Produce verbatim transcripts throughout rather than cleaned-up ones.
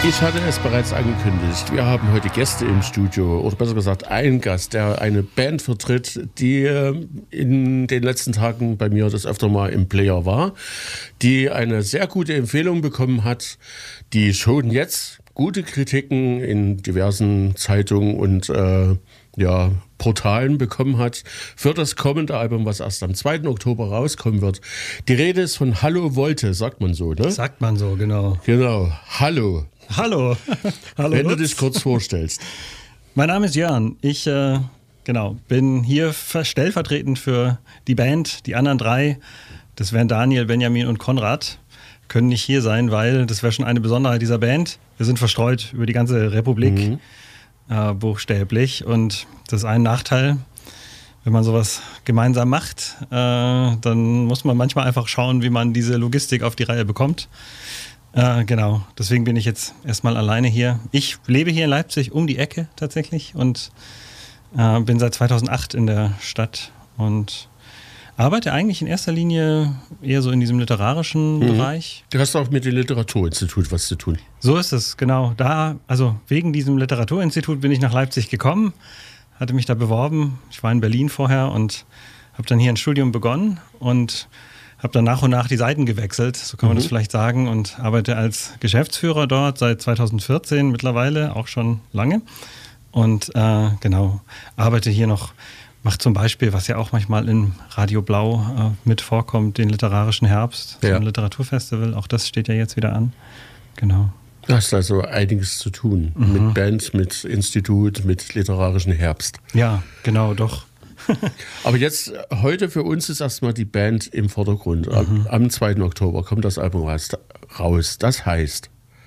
Ich hatte es bereits angekündigt. Wir haben heute Gäste im Studio, oder besser gesagt einen Gast, der eine Band vertritt, die in den letzten Tagen bei mir das öfter mal im Player war, die eine sehr gute Empfehlung bekommen hat, die schon jetzt gute Kritiken in diversen Zeitungen und äh, ja, Portalen bekommen hat für das kommende Album, was erst am zweiten Oktober rauskommen wird. Die Rede ist von Hallo Volte, sagt man so, ne? Sagt man so, genau. Genau, hallo. Hallo. Hallo. Wenn du dich kurz vorstellst. Mein Name ist Jörn. Ich äh, genau, bin hier stellvertretend für die Band. Die anderen drei, das wären Daniel, Benjamin und Konrad, können nicht hier sein, weil das wäre schon eine Besonderheit dieser Band. Wir sind verstreut über die ganze Republik, mhm. äh, buchstäblich. Und das ist ein Nachteil, wenn man sowas gemeinsam macht, äh, dann muss man manchmal einfach schauen, wie man diese Logistik auf die Reihe bekommt. Äh, genau, deswegen bin ich jetzt erstmal alleine hier. Ich lebe hier in Leipzig um die Ecke tatsächlich und äh, bin seit zweitausendacht in der Stadt und arbeite eigentlich in erster Linie eher so in diesem literarischen mhm. Bereich. Du hast auch mit dem Literaturinstitut was zu tun. So ist es, genau. Da, also wegen diesem Literaturinstitut bin ich nach Leipzig gekommen, hatte mich da beworben. Ich war in Berlin vorher und habe dann hier ein Studium begonnen und habe dann nach und nach die Seiten gewechselt, so kann man mhm. das vielleicht sagen, und arbeite als Geschäftsführer dort seit zweitausendvierzehn mittlerweile, auch schon lange. Und äh, genau, arbeite hier noch, mache zum Beispiel, was ja auch manchmal in Radio Blau äh, mit vorkommt, den literarischen Herbst, ja. so ein Literaturfestival, auch das steht ja jetzt wieder an. Genau. Du hast also einiges zu tun, mhm. mit Band, mit Institut, mit literarischen Herbst. Ja, genau, doch. Aber jetzt, heute für uns ist erstmal die Band im Vordergrund. Mhm. Am zweiten Oktober kommt das Album raus. Das heißt?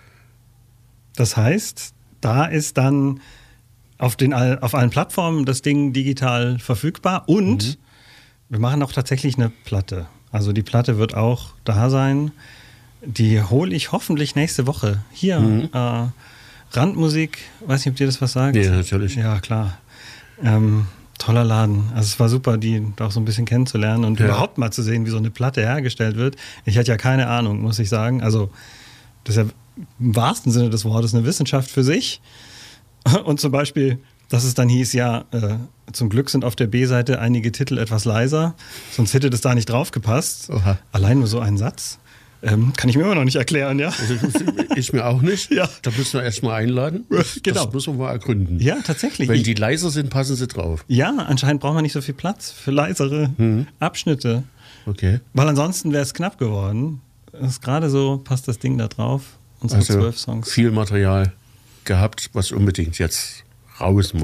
Das heißt, da ist dann auf, den, auf allen Plattformen das Ding digital verfügbar und mhm. wir machen auch tatsächlich eine Platte. Also die Platte wird auch da sein. Die hole ich hoffentlich nächste Woche. Hier, mhm. äh, Randmusik, weiß nicht, ob dir das was sagt? Ja, natürlich. Ja, klar. Ähm, Toller Laden. Also es war super, die auch so ein bisschen kennenzulernen und ja. überhaupt mal zu sehen, wie so eine Platte hergestellt wird. Ich hatte ja keine Ahnung, muss ich sagen. Also das ist ja im wahrsten Sinne des Wortes eine Wissenschaft für sich. Und zum Beispiel, dass es dann hieß, ja, äh, zum Glück sind auf der B-Seite einige Titel etwas leiser, sonst hätte das da nicht drauf gepasst. Oha. Allein nur so ein Satz. Ähm, kann ich mir immer noch nicht erklären, ja? Ich mir auch nicht. Ja. Da müssen wir erst mal einladen. Genau. Das müssen wir mal ergründen. Ja, tatsächlich. Wenn die leiser sind, passen sie drauf. Ja, anscheinend braucht man nicht so viel Platz für leisere mhm. Abschnitte. Okay. Weil ansonsten wäre es knapp geworden. Ist gerade so, passt das Ding da drauf. Unsere also zwölf Songs. Viel Material gehabt, was unbedingt jetzt raus muss.